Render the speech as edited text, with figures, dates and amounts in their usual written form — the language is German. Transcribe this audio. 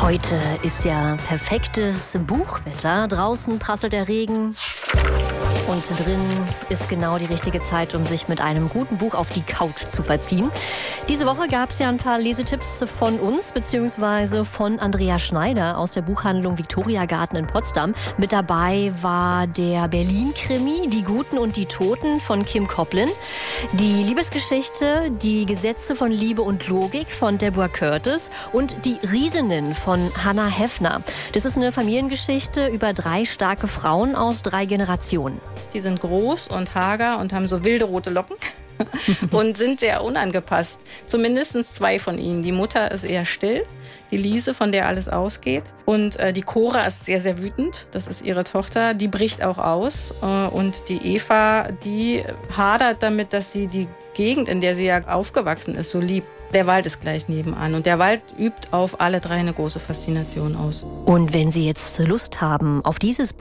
Heute ist ja perfektes Buchwetter. Draußen prasselt der Regen. Und drin ist genau die richtige Zeit, um sich mit einem guten Buch auf die Couch zu verziehen. Diese Woche gab es ja ein paar Lesetipps von uns, beziehungsweise von Andrea Schneider aus der Buchhandlung Viktoriagarten in Potsdam. Mit dabei war der Berlin-Krimi Die Guten und die Toten von Kim Koplin, die Liebesgeschichte Die Gesetze von Liebe und Logik von Deborah Curtis und Die Riesinnen von Hannah Heffner. Das ist eine Familiengeschichte über 3 starke Frauen aus 3 Generationen. Die sind groß und hager und haben so wilde rote Locken und sind sehr unangepasst. Zumindest 2 von ihnen. Die Mutter ist eher still, die Lise, von der alles ausgeht. Und die Cora ist sehr, sehr wütend. Das ist ihre Tochter. Die bricht auch aus. Und die Eva, die hadert damit, dass sie die Gegend, in der sie ja aufgewachsen ist, so liebt. Der Wald ist gleich nebenan und der Wald übt auf alle 3 eine große Faszination aus. Und wenn Sie jetzt Lust haben auf dieses